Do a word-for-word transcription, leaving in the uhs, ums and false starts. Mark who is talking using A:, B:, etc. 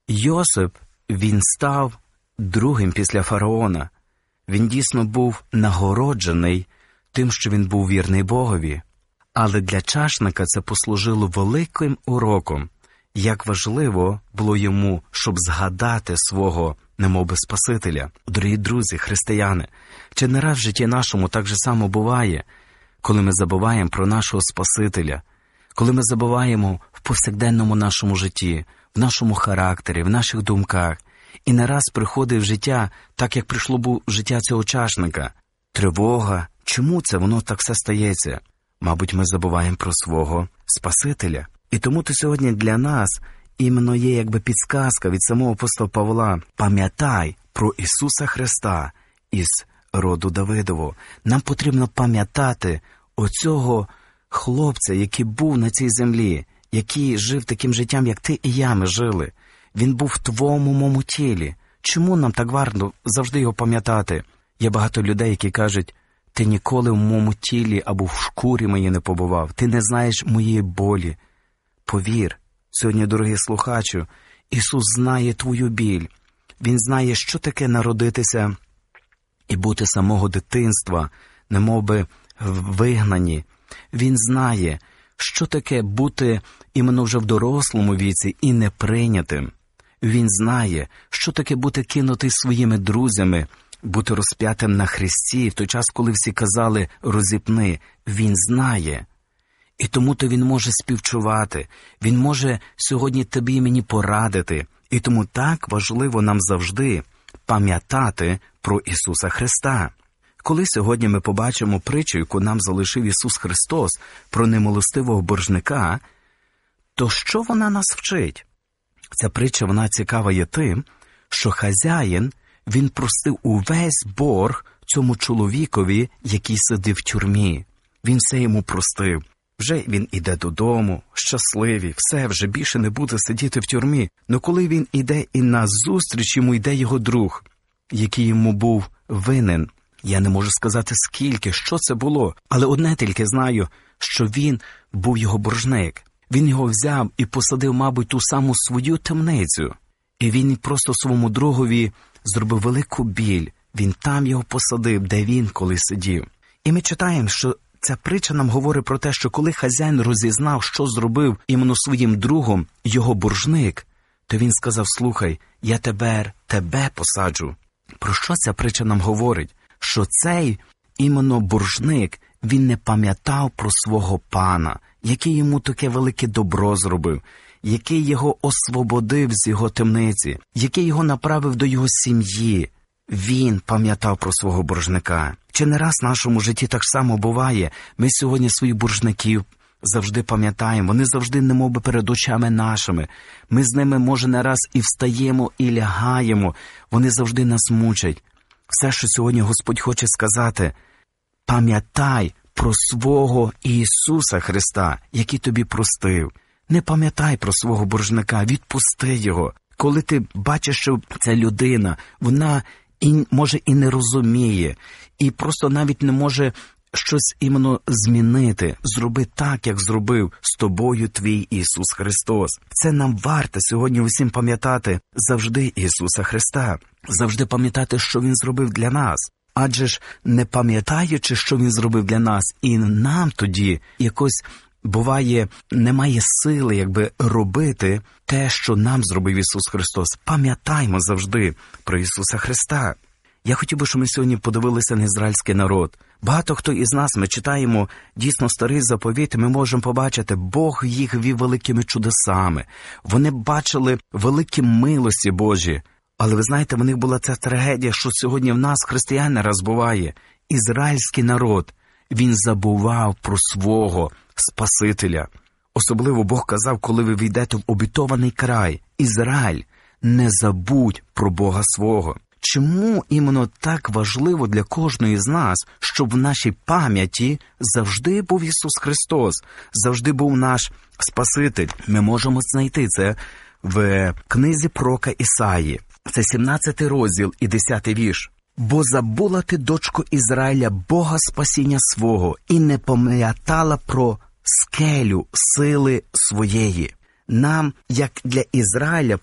A: Йосип, він став другим після фараона. Він дійсно був нагороджений тим, що він був вірний Богові. Але для чашника це послужило великим уроком, як важливо було йому, щоб згадати свого немовби Спасителя. Дорогі друзі, християни, чи не раз в житті нашому так же само буває, коли ми забуваємо про нашого Спасителя, коли ми забуваємо в повсякденному нашому житті, в нашому характері, в наших думках, і не раз приходить в життя, так як прийшло б в життя цього чашника, тривога. Чому це воно так все стається? Мабуть, ми забуваємо про свого Спасителя. І тому то сьогодні для нас іменно є якби підсказка від самого апостола Павла. Пам'ятай про Ісуса Христа із роду Давидового. Нам потрібно пам'ятати оцього хлопця, який був на цій землі, який жив таким життям, як ти і я ми жили. Він був в твоєму моєму тілі. Чому нам так варто завжди його пам'ятати? Є багато людей, які кажуть, ти ніколи в моєму тілі або в шкурі моїй не побував. Ти не знаєш моєї болі. Повір, сьогодні, дорогий слухачу, Ісус знає твою біль. Він знає, що таке народитися і бути самого дитинства, немовби вигнані. Він знає, що таке бути іменно вже в дорослому віці і неприйнятим. Він знає, що таке бути кинутий своїми друзями, бути розп'ятим на хресті, в той час, коли всі казали «розіпни». Він знає. І тому-то він може співчувати. Він може сьогодні тобі і мені порадити. І тому так важливо нам завжди пам'ятати про Ісуса Христа. Коли сьогодні ми побачимо притчу, яку нам залишив Ісус Христос про немилостивого боржника, то що вона нас вчить? Ця притча, вона цікава є тим, що хазяїн, він простив увесь борг цьому чоловікові, який сидив в тюрмі. Він все йому простив. Вже він іде додому, щасливий, все, вже більше не буде сидіти в тюрмі. Но коли він іде і назустріч йому йде його друг, який йому був винен, я не можу сказати скільки, що це було, але одне тільки знаю, що він був його боржник. Він його взяв і посадив, мабуть, ту саму свою темницю. І він просто своєму другові зробив велику біль. Він там його посадив, де він колись сидів. І ми читаємо, що ця притча нам говорить про те, що коли хазяїн розізнав, що зробив іменно своїм другом його боржник, то він сказав, слухай, я тепер тебе посаджу. Про що ця притча нам говорить? Що цей іменно боржник, він не пам'ятав про свого пана, який йому таке велике добро зробив, який його освободив з його темниці, який його направив до його сім'ї. Він пам'ятав про свого боржника. Чи не раз в нашому житті так само буває? Ми сьогодні своїх боржників завжди пам'ятаємо, вони завжди немовби перед очами нашими. Ми з ними, може, не раз і встаємо, і лягаємо. Вони завжди нас мучать. Все, що сьогодні Господь хоче сказати, пам'ятай про свого Ісуса Христа, який тобі простив. Не пам'ятай про свого боржника, відпусти його. Коли ти бачиш, що ця людина, вона і, може і не розуміє, і просто навіть не може щось іменно змінити, зроби так, як зробив з тобою твій Ісус Христос. Це нам варто сьогодні усім пам'ятати завжди Ісуса Христа, завжди пам'ятати, що Він зробив для нас. Адже ж не пам'ятаючи, що Він зробив для нас, і нам тоді якось буває, немає сили, якби робити те, що нам зробив Ісус Христос. Пам'ятаймо завжди про Ісуса Христа. Я хотів би, щоб ми сьогодні подивилися на ізраїльський народ. Багато хто із нас, ми читаємо дійсно старий заповіт, і ми можемо побачити, Бог їх вів великими чудесами. Вони бачили великі милості Божі. Але ви знаєте, в них була ця трагедія, що сьогодні в нас, християн, не раз буває. Ізраїльський народ, він забував про свого Спасителя. Особливо Бог казав, коли ви війдете в обітований край, Ізраїль, не забудь про Бога свого. Чому іменно так важливо для кожної з нас, щоб в нашій пам'яті завжди був Ісус Христос, завжди був наш Спаситель? Ми можемо знайти це в книзі пророка Ісаї. Це сімнадцятий розділ і десятий вірш. «Бо забула ти, дочко Ізраїля, Бога спасіння свого, і не пам'ятала про скелю сили своєї». Нам, як для Ізраїля,